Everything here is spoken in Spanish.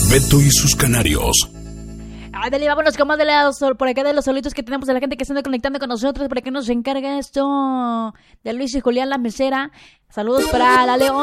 Beto y sus canarios. Ándale, vámonos con más por acá de los saludos que tenemos de la gente que se anda conectando con nosotros. ¿Para qué nos encarga esto? De Luis y Julián La Mesera. Saludos para la León.